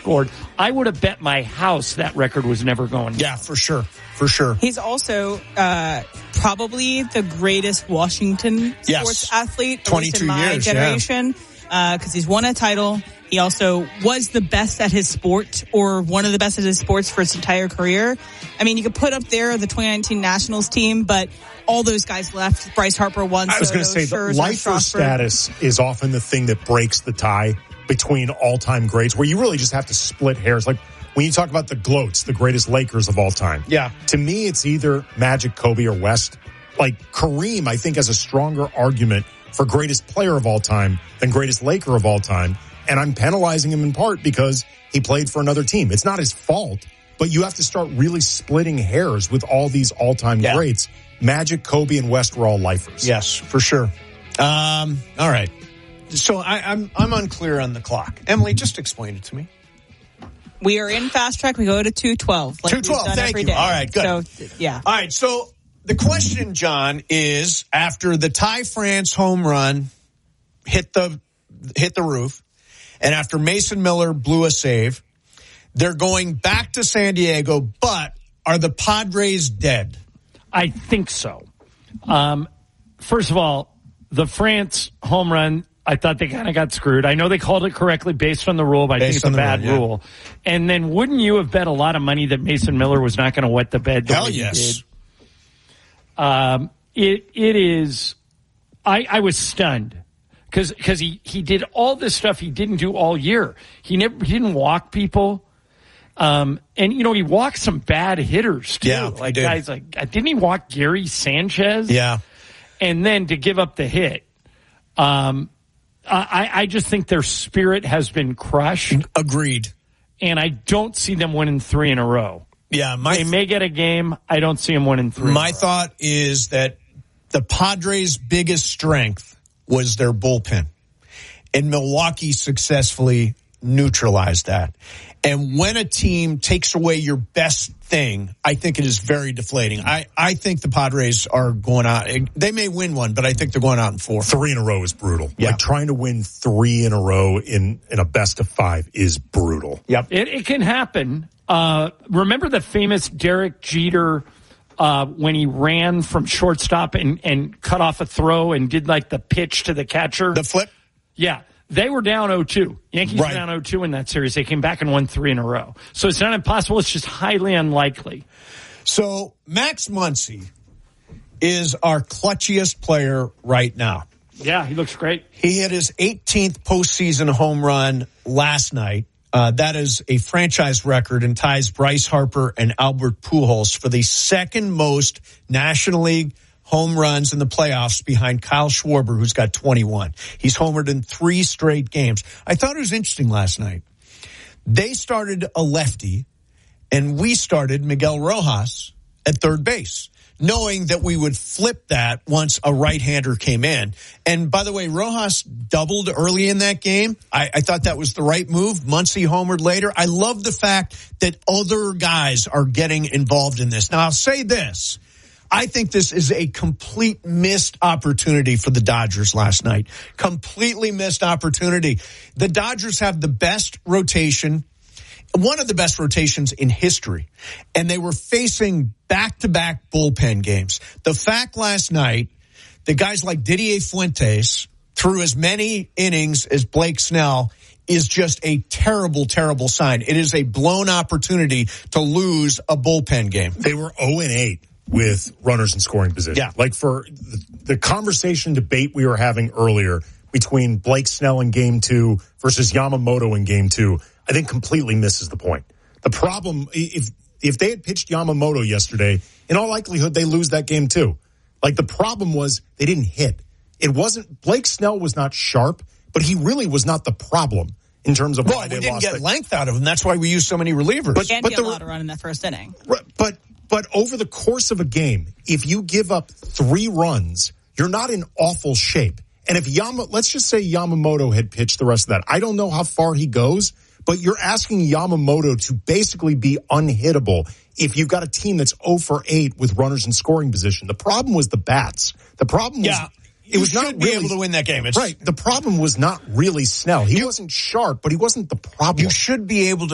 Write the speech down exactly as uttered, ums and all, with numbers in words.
scored. I would have bet my house that record was never going. Yeah, for sure. For sure. He's also uh, probably the greatest Washington yes. sports athlete, at twenty-two least in my years, generation, because yeah. uh, he's won a title. He also was the best at his sport, or one of the best at his sports for his entire career. I mean, you could put up there the twenty nineteen Nationals team, but all those guys left. Bryce Harper won. I was going to say, the lifer status is often the thing that breaks the tie between all-time greats, where you really just have to split hairs. Like when you talk about the GLOATs, the greatest Lakers of all time. Yeah. To me, it's either Magic, Kobe, or West. Like Kareem, I think, has a stronger argument for greatest player of all time than greatest Laker of all time. And I'm penalizing him in part because he played for another team. It's not his fault, but you have to start really splitting hairs with all these all-time yeah. greats. Magic, Kobe, and West were all lifers. Yes, for sure. Um, all right. So I, I'm I'm unclear on the clock. Emily, just explain it to me. We are in fast track. We go to two twelve. Like two twelve, thank every you. Day. All right, good. So, yeah. All right, so the question, John, is after the Ty France home run hit the hit the roof, and after Mason Miller blew a save, they're going back to San Diego, but are the Padres dead? I think so. Um, first of all, the France home run, I thought they kind of got screwed. I know they called it correctly based on the rule, but I think it's a bad rule, yeah. rule. And then wouldn't you have bet a lot of money that Mason Miller was not going to wet the bed the Hell way yes. he did? Um, it, it is, I, I was stunned. Cause, cause he, he did all this stuff he didn't do all year. He never, he didn't walk people. Um, and you know, he walked some bad hitters too. Yeah, like guys like, didn't he walk Gary Sanchez? Yeah. And then to give up the hit. Um, I, I just think their spirit has been crushed. Agreed. And I don't see them winning three in a row. Yeah. My, they may get a game. I don't see them winning three. My thought is that the Padres' biggest strength was their bullpen, and Milwaukee successfully neutralized that. And when a team takes away your best thing, I think it is very deflating. I, I think the Padres are going out. They may win one, but I think they're going out in four. Three in a row is brutal. Yeah. Like trying to win three in a row in, in a best of five is brutal. Yep. It, it can happen. Uh, remember the famous Derek Jeter uh, when he ran from shortstop and, and cut off a throw and did like the pitch to the catcher? The flip? Yeah. They were down oh two. Yankees right. were down oh two in that series. They came back and won three in a row. So it's not impossible. It's just highly unlikely. So Max Muncy is our clutchiest player right now. Yeah, he looks great. He hit his eighteenth postseason home run last night. Uh, that is a franchise record and ties Bryce Harper and Albert Pujols for the second most National League home runs in the playoffs behind Kyle Schwarber, who's got twenty-one. He's homered in three straight games. I thought it was interesting last night. They started a lefty, and we started Miguel Rojas at third base, knowing that we would flip that once a right-hander came in. And by the way, Rojas doubled early in that game. I, I thought that was the right move. Muncy homered later. I love the fact that other guys are getting involved in this. Now, I'll say this. I think this is a complete missed opportunity for the Dodgers last night. Completely missed opportunity. The Dodgers have the best rotation, one of the best rotations in history, and they were facing back-to-back bullpen games. The fact last night, the guys like Didier Fuentes threw as many innings as Blake Snell is just a terrible, terrible sign. It is a blown opportunity to lose a bullpen game. They were oh and eight. With runners in scoring position. Yeah. Like for the, the conversation debate we were having earlier between Blake Snell in game two versus Yamamoto in game two, I think completely misses the point. The problem, if, if they had pitched Yamamoto yesterday, in all likelihood, they lose that game too. Like the problem was they didn't hit. It wasn't, Blake Snell was not sharp, but he really was not the problem in terms of well, why they we didn't lost get it. length out of him. That's why we used so many relievers. But, and but get the, a lot of run in that first inning. But, But over the course of a game, if you give up three runs, you're not in awful shape. And if Yama, let's just say Yamamoto had pitched the rest of that. I don't know how far he goes, but you're asking Yamamoto to basically be unhittable if you've got a team that's oh for eight with runners in scoring position. The problem was the bats. The problem was... Yeah. It was you not should be really, able to win that game. It's, right. The problem was not really Snell. He you, wasn't sharp, but he wasn't the problem. You should be able to